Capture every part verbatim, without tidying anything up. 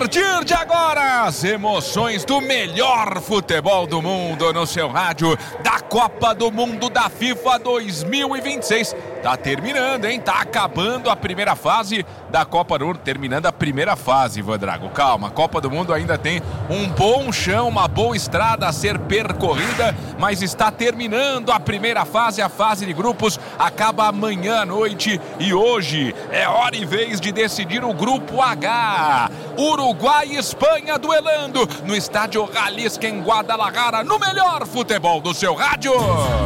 partir de agora, as emoções do melhor futebol do mundo no seu rádio, da Copa do Mundo da FIFA dois mil e vinte e seis. Tá terminando, hein? Tá acabando a primeira fase da Copa do Mundo. Terminando a primeira fase, Vandrago. Calma, a Copa do Mundo ainda tem um bom chão, uma boa estrada a ser percorrida, mas está terminando a primeira fase, a fase de grupos. Acaba amanhã à noite e hoje é hora e vez de decidir o grupo H. Uruguai e Espanha duelando no estádio Jalisco em Guadalajara, no melhor futebol do seu rádio.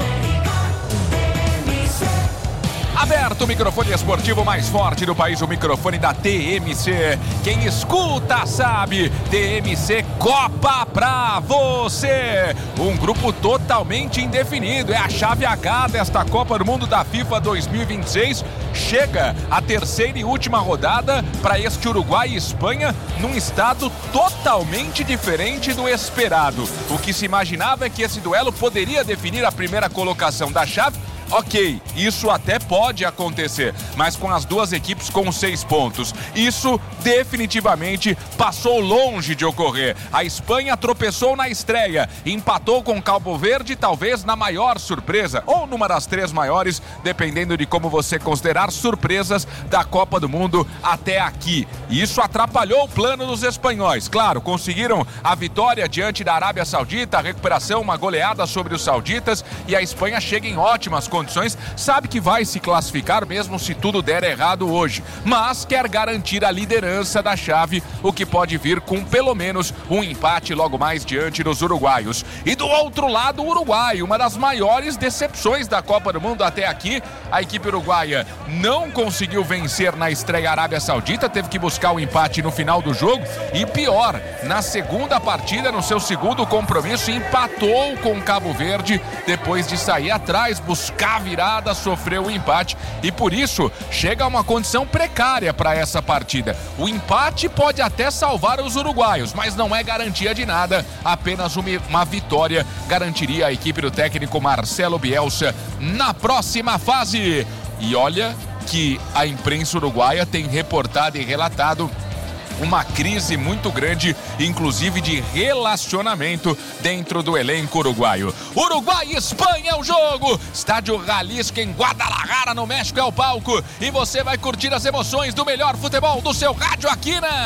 Aberto o microfone esportivo mais forte do país, o microfone da T M C. Quem escuta sabe, T M C Copa pra você. Um grupo totalmente indefinido, é a chave H desta Copa do Mundo da FIFA dois mil e vinte e seis. Chega a terceira e última rodada para este Uruguai e Espanha num estado totalmente diferente do esperado. O que se imaginava é que esse duelo poderia definir a primeira colocação da chave. Ok, isso até pode acontecer, mas com as duas equipes com seis pontos, isso definitivamente passou longe de ocorrer. A Espanha tropeçou na estreia, empatou com Cabo Verde, talvez na maior surpresa, ou numa das três maiores, dependendo de como você considerar surpresas da Copa do Mundo até aqui. Isso atrapalhou o plano dos espanhóis. Claro, conseguiram a vitória diante da Arábia Saudita, a recuperação, uma goleada sobre os sauditas, e a Espanha chega em ótimas condições. condições, sabe que vai se classificar mesmo se tudo der errado hoje, mas quer garantir a liderança da chave, o que pode vir com pelo menos um empate logo mais diante dos uruguaios. E do outro lado, o Uruguai, uma das maiores decepções da Copa do Mundo até aqui. A equipe uruguaia não conseguiu vencer na estreia Arábia Saudita, teve que buscar o empate no final do jogo e pior, na segunda partida, no seu segundo compromisso, empatou com Cabo Verde depois de sair atrás, buscar a virada, sofreu o empate e por isso chega a uma condição precária para essa partida. O empate pode até salvar os uruguaios, mas não é garantia de nada. Apenas uma, uma vitória garantiria a equipe do técnico Marcelo Bielsa na próxima fase. E olha que a imprensa uruguaia tem reportado e relatado uma crise muito grande, inclusive de relacionamento dentro do elenco uruguaio. Uruguai e Espanha é o jogo. Estádio Jalisco em Guadalajara, no México, é o palco. E você vai curtir as emoções do melhor futebol do seu rádio aqui na